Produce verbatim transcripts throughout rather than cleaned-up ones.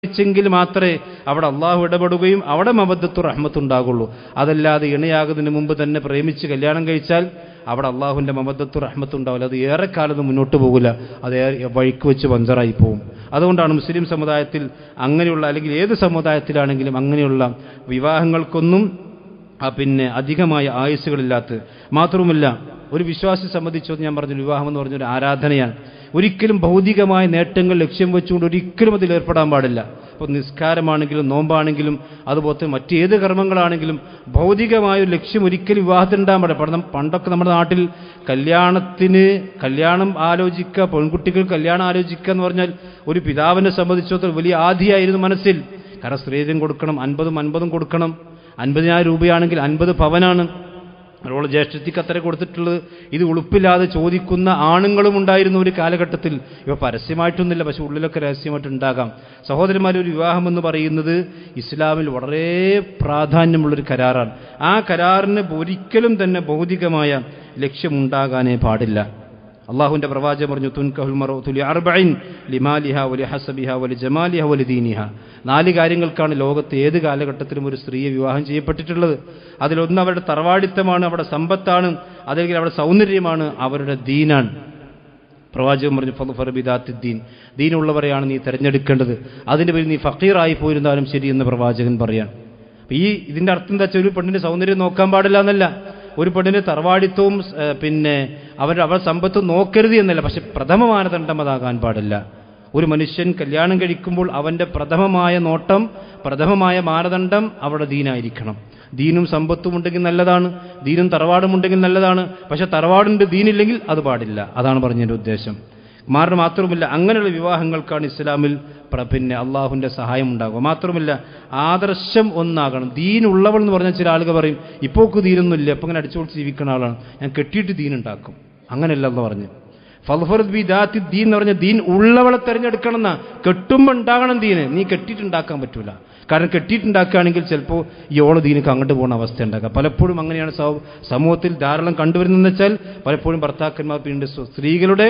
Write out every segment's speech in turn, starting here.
െങ്കിൽ മാത്രമേ അവിടെ അള്ളാഹു ഇടപെടുകയും അവിടെ മവദ്ദത്തു റഹ്മത്തുണ്ടാകുള്ളൂ. അതല്ലാതെ ഇണയാകുന്നതിന് മുമ്പ് തന്നെ പ്രേമിച്ച് കല്യാണം കഴിച്ചാൽ അവിടെ അള്ളാഹുവിൻ്റെ മവദ്ദത്തു റഹ്മത്തുണ്ടാവില്ല. അത് ഏറെക്കാലത്ത് മുന്നോട്ട് പോകില്ല, അത് വഴിക്ക് വെച്ച് പഞ്ചറായി പോകും. അതുകൊണ്ടാണ് മുസ്ലിം സമുദായത്തിൽ അങ്ങനെയുള്ള, അല്ലെങ്കിൽ ഏത് സമുദായത്തിലാണെങ്കിലും അങ്ങനെയുള്ള വിവാഹങ്ങൾക്കൊന്നും പിന്നെ അധികമായ ആയുസ്സുകളില്ലാത്തത്. മാത്രവുമല്ല, ഒരു വിശ്വാസി സംബന്ധിച്ചോ ഞാൻ പറഞ്ഞു, വിവാഹം എന്ന് പറഞ്ഞൊരു ആരാധനയാണ്. ഒരിക്കലും ഭൗതികമായ നേട്ടങ്ങൾ ലക്ഷ്യം വെച്ചുകൊണ്ട് ഒരിക്കലും അതിൽ ഏർപ്പെടാൻ പാടില്ല. അപ്പോൾ നിസ്കാരമാണെങ്കിലും നോമ്പാണെങ്കിലും അതുപോലെ മറ്റേത് കർമ്മങ്ങളാണെങ്കിലും ഭൗതികമായൊരു ലക്ഷ്യം ഒരിക്കലും വിവാഹത്തിനുണ്ടാകാൻ പാടില്ല. പണ്ടൊക്കെ നമ്മുടെ നാട്ടിൽ കല്യാണത്തിന് കല്യാണം ആലോചിക്കുക, പെൺകുട്ടികൾ കല്യാണം ആലോചിക്കുക എന്ന് പറഞ്ഞാൽ ഒരു പിതാവിനെ സംബന്ധിച്ചിടത്തോളം വലിയ ആധിയായിരുന്നു മനസ്സിൽ. കാരണം സ്ത്രീധനം കൊടുക്കണം, അൻപതും അൻപതും കൊടുക്കണം. അൻപതിനായിരം രൂപയാണെങ്കിൽ അൻപത് പവനാണ്. അവരോട് ജ്യേഷ്ഠത്തിക്ക് അത്ര കൊടുത്തിട്ടുള്ളത്. ഇത് ഉളുപ്പില്ലാതെ ചോദിക്കുന്ന ആണുങ്ങളും ഉണ്ടായിരുന്ന ഒരു കാലഘട്ടത്തിൽ. ഇവ പരസ്യമായിട്ടൊന്നുമില്ല, പക്ഷെ ഉള്ളിലൊക്കെ രഹസ്യമായിട്ടുണ്ടാകാം. സഹോദരന്മാർ, ഒരു വിവാഹം എന്ന് പറയുന്നത് ഇസ്ലാമിൽ വളരെ പ്രാധാന്യമുള്ളൊരു കരാറാണ്. ആ കരാറിന് ഒരിക്കലും തന്നെ ഭൗതികമായ ലക്ഷ്യമുണ്ടാകാനേ പാടില്ല. അള്ളാഹുവിൻ്റെ പ്രവാചകൻ പറഞ്ഞു, തുൻകഹുൽ മർഅതു ലിഅർബഇൻ ലിമാലിഹാ വലിഹസബിഹാ വലിജമാലിഹാ വലിദീനിഹാ. നാല് കാര്യങ്ങൾക്കാണ് ലോകത്ത് ഏത് കാലഘട്ടത്തിലും ഒരു സ്ത്രീയെ വിവാഹം ചെയ്യപ്പെട്ടിട്ടുള്ളത്. അതിലൊന്ന് അവരുടെ തറവാടിത്തമാണ്, അവരുടെ സമ്പത്താണ്, അല്ലെങ്കിൽ അവരുടെ സൗന്ദര്യമാണ്, അവരുടെ ദീനാണ്. പ്രവാചകൻ പറഞ്ഞു, ഫദ്ഫർ ബിദാത്തി ദീൻ, ദീനുള്ളവരെയാണ് നീ തിരഞ്ഞെടുക്കേണ്ടത്. അതിൻ്റെ പേരിൽ നീ ഫക്കീറായി പോയിരുന്നാലും ശരി എന്ന് പ്രവാചകൻ പറയാൻ. ഈ ഇതിൻ്റെ അർത്ഥം എന്താ വെച്ചാൽ ഒരു പെണ്ണിൻ്റെ സൗന്ദര്യം നോക്കാൻ പാടില്ല എന്നല്ല, ഒരു പെണ്ണിൻ്റെ തറവാടിത്തവും പിന്നെ അവരുടെ അവരുടെ സമ്പത്തും നോക്കരുത് എന്നല്ല. പക്ഷെ പ്രഥമ മാനദണ്ഡം അതാകാൻ പാടില്ല. ഒരു മനുഷ്യൻ കല്യാണം കഴിക്കുമ്പോൾ അവൻ്റെ പ്രഥമമായ നോട്ടം, പ്രഥമമായ മാനദണ്ഡം അവിടെ ദീനായിരിക്കണം. ദീനും സമ്പത്തും ഉണ്ടെങ്കിൽ നല്ലതാണ്, ദീനും തറവാടും ഉണ്ടെങ്കിൽ നല്ലതാണ്. പക്ഷെ തറവാടുണ്ട്, ദീനില്ലെങ്കിൽ അത് പാടില്ല. അതാണ് പറഞ്ഞതിൻ്റെ ഉദ്ദേശം. മാറിന് മാത്രവുമില്ല, അങ്ങനെയുള്ള വിവാഹങ്ങൾക്കാണ് ഇസ്ലാമിൽ പിന്നെ അള്ളാഹുവിൻ്റെ സഹായം ഉണ്ടാകുക. മാത്രമല്ല, ആദർശം ഒന്നാകണം. ദീനുള്ളവൾ എന്ന് പറഞ്ഞാൽ ചില ആളുകൾ പറയും, ഇപ്പോക്ക് ദീനൊന്നുമില്ല, ഇപ്പം ഇങ്ങനെ അടിച്ചുപൊളിച്ച് ജീവിക്കുന്ന ആളാണ്, ഞാൻ കെട്ടിയിട്ട് ദീനുണ്ടാക്കും. അങ്ങനെയല്ല എന്ന് പറഞ്ഞു. ഫദ്ഫർ ബിദാത്തി ദീൻ എന്ന് പറഞ്ഞാൽ ദീൻ ഉള്ളവളെ തിരഞ്ഞെടുക്കണം എന്നാ. കെട്ടുമ്പോൾ ഉണ്ടാകണം ദീന്, നീ കെട്ടിയിട്ടുണ്ടാക്കാൻ പറ്റൂല. കാരണം കെട്ടിയിട്ടുണ്ടാക്കുകയാണെങ്കിൽ ചിലപ്പോൾ ഈ ഓള ദീനക്ക് അങ്ങോട്ട് പോകുന്ന അവസ്ഥ ഉണ്ടാക്കുക. പലപ്പോഴും അങ്ങനെയാണ് സമൂഹത്തിൽ ധാരാളം കണ്ടുവരുന്നതെന്ന് വെച്ചാൽ, പലപ്പോഴും ഭർത്താക്കന്മാർ പിന്നീട് സ്ത്രീകളുടെ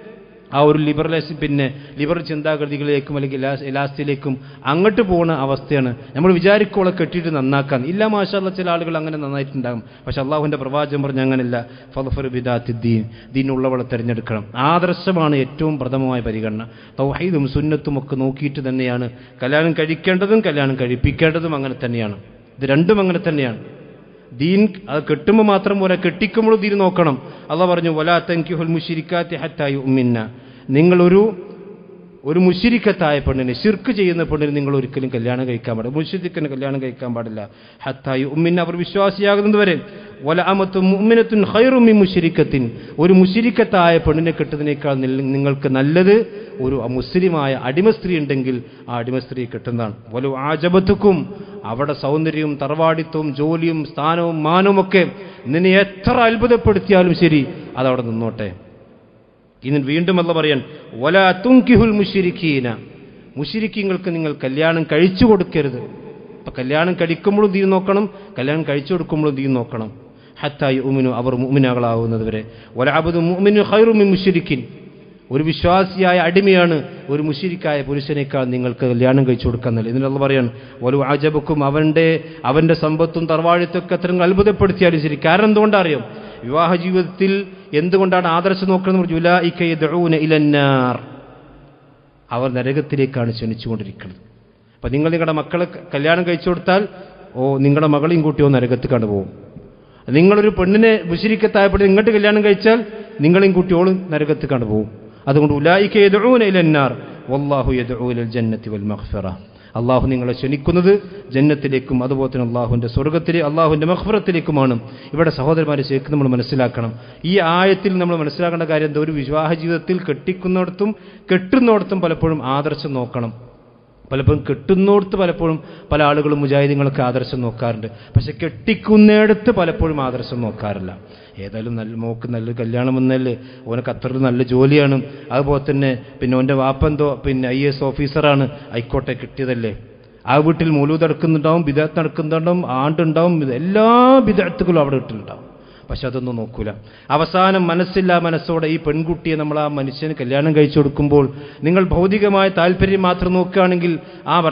ആ ഒരു ലിബറലൈസ് പിന്നെ ലിബറൽ ചിന്താഗതികളിലേക്കും അല്ലെങ്കിൽ എലാസ്റ്റിലേക്കും അങ്ങോട്ട് പോകുന്ന അവസ്ഥയാണ്. നമ്മൾ വിചാരിക്കോളെ കെട്ടിയിട്ട് നന്നാക്കാൻ. ഇല്ല, മാഷാ അല്ലാഹ്, ചില ആളുകൾ അങ്ങനെ നന്നായിട്ടുണ്ടാകും. പക്ഷെ അള്ളാഹുവിൻ്റെ പ്രവാചകൻ പറഞ്ഞ അങ്ങനെയല്ല. ഫദ്ഫർ ബിദാത്തി ദീൻ, ദീനുള്ളവളെ തിരഞ്ഞെടുക്കണം. ആദർശമാണ് ഏറ്റവും പ്രഥമമായ പരിഗണന. തൗഹീദും സുന്നത്തും ഒക്കെ നോക്കിയിട്ട് തന്നെയാണ് കല്യാണം കഴിക്കേണ്ടതും കല്യാണം കഴിപ്പിക്കേണ്ടതും. അങ്ങനെ തന്നെയാണ്, ഇത് രണ്ടും അങ്ങനെ തന്നെയാണ്. ദീൻ അത് കെട്ടുമ്പോൾ മാത്രം പോലെ, കെട്ടിക്കുമ്പോഴും ദീൻ നോക്കണം. അള്ളാഹ് പറഞ്ഞു, വലാ തൻകിഹുൽ മുശ്രിക്കാത്തി ഹത്താ യുഅ്മിന്ന, നിങ്ങളൊരു ഒരു മുശ്രിക്കത്തായ പെണ്ണിനെ, ശിർക്ക് ചെയ്യുന്ന പെണ്ണിനെ നിങ്ങൾ ഒരിക്കലും കല്യാണം കഴിക്കാൻ പാടില്ല. മുശ്രിക്കിനെ കല്യാണം കഴിക്കാൻ പാടില്ല. ഹത്താ യുഅ്മിന്ന, അവർ വിശ്വാസിയാകുന്നത് വരെ. വല അമത്തുൻ മുഅ്മിനത്തുൻ ഖൈറും മിൻ മുശ്രിക്കത്തിൻ, ഒരു മുശ്രിക്കത്തായ പെണ്ണിനെ കെട്ടുന്നതിനേക്കാൾ നിങ്ങൾക്ക് നല്ലത് ഒരു മുസ്ലിമായ അടിമ സ്ത്രീ ഉണ്ടെങ്കിൽ ആ അടിമ സ്ത്രീയെ കെട്ടുന്നതാണ്. വലു ആജബത്തുക്കും, അവിടെ സൗന്ദര്യവും തറവാടിത്വവും ജോലിയും സ്ഥാനവും മാനവും ഒക്കെ നിന്നെ എത്ര അത്ഭുതപ്പെടുത്തിയാലും ശരി, അതവിടെ നിന്നോട്ടെ. ഇനി വീണ്ടും അല്ലാഹ് പറയാൻ, വലാ തുൻകിഹുൽ മുശ്രിക്കീന, മുശ്രിക്കീങ്ങൾക്ക് നിങ്ങൾ കല്യാണം കഴിച്ചു കൊടുക്കരുത്. അപ്പം കല്യാണം കഴിക്കുമ്പോഴും ദീൻ നോക്കണം, കല്യാണം കഴിച്ചു കൊടുക്കുമ്പോഴും ദീൻ നോക്കണം. ഹത്താ യുഅ്മിനു, അവർ മുഅ്മിനുകളാവുന്നത് വരെ. വല അബ്ദു മുഅ്മിനു ഖൈറും മിൻ മുശ്രിക്കിൻ, ഒരു വിശ്വാസിയായ അടിമയാണ് ഒരു മുശ്രിക്കായ പുരുഷനേക്കാൾ നിങ്ങൾക്ക് കല്യാണം കഴിച്ചു കൊടുക്കുന്നത്. ഇതിന് അല്ലാഹ് പറയാൻ, വലു അജബക്കും, അവൻ്റെ അവൻ്റെ സമ്പത്തും തറവാടിത്തൊക്കെ അത്രയും അത്ഭുതപ്പെടുത്തിയാലും ശരി. കാരണം എന്തുകൊണ്ടാണ് അറിയാം? വിവാഹ ജീവിതത്തിൽ എന്തുകൊണ്ടാണ് ആദർശം നോക്കുന്നത്? ഉലൈക യദ്ഊന ഇലന്നാർ, അവർ നരകത്തിലേക്കാണ് ക്ഷണിച്ചുകൊണ്ടിരിക്കുന്നത്. അപ്പം നിങ്ങൾ നിങ്ങളുടെ മക്കളെ കല്യാണം കഴിച്ചു കൊടുത്താൽ, ഓ നിങ്ങളുടെ മകളെയും കൂട്ടിയോ നരകത്ത് കണ്ടുപോകും. നിങ്ങളൊരു പെണ്ണിനെ മുശ്രിക്കത്തായ പെണ്ണിനെ ഇങ്ങോട്ട് കല്യാണം കഴിച്ചാൽ നിങ്ങളെയും കുട്ടിയോളും നരകത്ത് കണ്ടുപോകും. അതുകൊണ്ട് ഉലൈക യദ്ഊന ഇലന്നാർ വല്ലാഹു യദ്ഊ ഇലൽ ജന്നത്തി വൽ മഗ്ഫിറ, അള്ളാഹു നിങ്ങളെ ക്ഷണിക്കുന്നത് ജന്നത്തിലേക്കും അതുപോലെ തന്നെ അള്ളാഹുവിൻ്റെ സ്വർഗത്തിലെ അള്ളാഹുവിൻ്റെ മഗ്ഫിറത്തിലേക്കുമാണ്. ഇവിടെ സഹോദരന്മാരെ ശരിക്കും നമ്മൾ മനസ്സിലാക്കണം. ഈ ആയത്തിൽ നമ്മൾ മനസ്സിലാക്കേണ്ട കാര്യം എന്താ? ഒരു വിവാഹ ജീവിതത്തിൽ കെട്ടിക്കുന്നിടത്തും കെട്ടുന്നിടത്തും പലപ്പോഴും ആദർശം നോക്കണം. പലപ്പോഴും കെട്ടുന്നിടത്ത് പലപ്പോഴും പല ആളുകളും മുജാഹിദീങ്ങളൊക്കെ ആദർശം നോക്കാറുണ്ട്. പക്ഷെ കെട്ടിക്കുന്നിടത്ത് പലപ്പോഴും ആദർശം നോക്കാറില്ല. ഏതായാലും നല്ല മോക്ക് നല്ല കല്യാണം വന്നല്ലേ, ഓനെ ഖത്തറിൽ നല്ല ജോലിയാണ്, അതുപോലെ തന്നെ പിന്നെ ഓൻ്റെ വാപ്പന്തോ പിന്നെ ഐ എസ് ഓഫീസറാണ്, ആയിക്കോട്ടെ കിട്ടിയതല്ലേ. ആ വീട്ടിൽ മൗലൂദ് നടക്കുന്നുണ്ടാവും, ബിദഅത്ത് നടക്കുന്നുണ്ടാവും, ആണ്ടുണ്ടാവും, എല്ലാ ബിദഅത്തുകളും അവിടെ ഇട്ടിട്ടുണ്ടാവും. പക്ഷെ അതൊന്നും നോക്കൂല. അവസാനം മനസ്സില്ലാ മനസ്സോടെ ഈ പെൺകുട്ടിയെ നമ്മൾ ആ മനുഷ്യന് കല്യാണം കഴിച്ചു കൊടുക്കുമ്പോൾ നിങ്ങൾ ഭൗതികമായ താല്പര്യം മാത്രം നോക്കുകയാണെങ്കിൽ ആ